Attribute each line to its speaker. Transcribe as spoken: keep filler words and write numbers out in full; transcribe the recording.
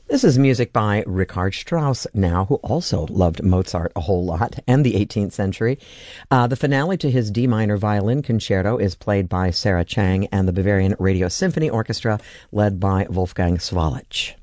Speaker 1: This is music by Richard Strauss now, who also loved Mozart a whole lot and the eighteenth century. Uh, the finale to his D minor violin concerto is played by Sarah Chang and the Bavarian Radio Symphony Orchestra, led by Wolfgang Swalich.